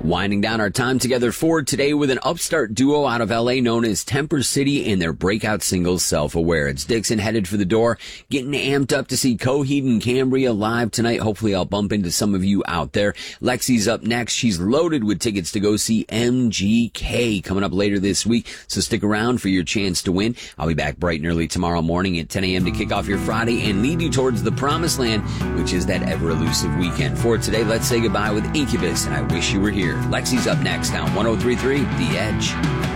Winding down our time together for today with an upstart duo out of LA known as Temper City and their breakout single Self-Aware. It's Dixon headed for the door, getting amped up to see Coheed and Cambria live tonight. Hopefully I'll bump into some of you out there. Lexi's up next. She's loaded with tickets to go see MGK coming up later this week, so stick around for your chance to win. I'll be back bright and early tomorrow morning at 10 a.m. to kick off your Friday and lead you towards the promised land, which is that ever-elusive weekend. For today, let's say goodbye with Incubus, and I Wish You Were Here. Lexi's up next on 103.3 The Edge.